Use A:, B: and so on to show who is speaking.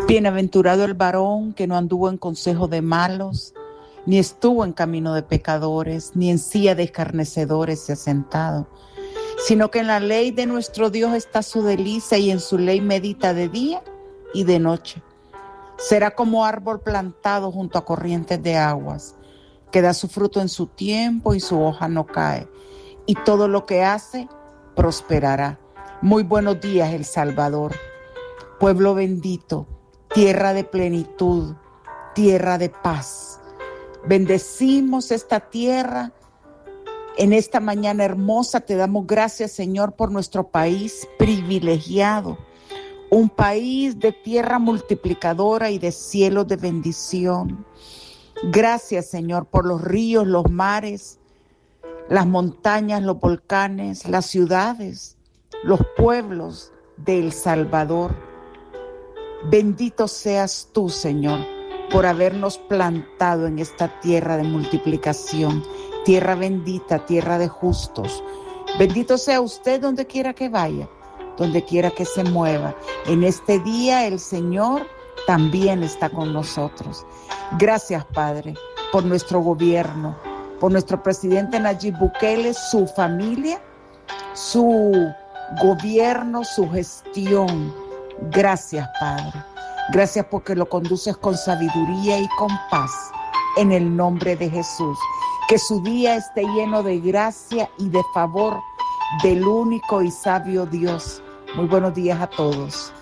A: Bienaventurado el varón que no anduvo en consejo de malos, ni estuvo en camino de pecadores, ni en silla de escarnecedores se ha sentado, sino que en la ley de nuestro Dios está su delicia y en su ley medita de día y de noche. Será como árbol plantado junto a corrientes de aguas, que da su fruto en su tiempo y su hoja no cae, y todo lo que hace prosperará. Muy buenos días, El Salvador, pueblo bendito, tierra de plenitud, tierra de paz. Bendecimos esta tierra en esta mañana hermosa. Te damos gracias, Señor, por nuestro país privilegiado, un país de tierra multiplicadora y de cielos de bendición. Gracias, Señor, por los ríos, los mares, las montañas, los volcanes, las ciudades, los pueblos de El Salvador. Bendito seas tú, Señor, por habernos plantado en esta tierra de multiplicación, tierra bendita, tierra de justos. Bendito sea usted donde quiera que vaya, donde quiera que se mueva. En este día el Señor también está con nosotros. Gracias, Padre, por nuestro gobierno, por nuestro presidente Nayib Bukele, su familia, su gobierno, su gestión. Gracias, Padre. Gracias porque lo conduces con sabiduría y con paz. En el nombre de Jesús. Que su día esté lleno de gracia y de favor del único y sabio Dios. Muy buenos días a todos.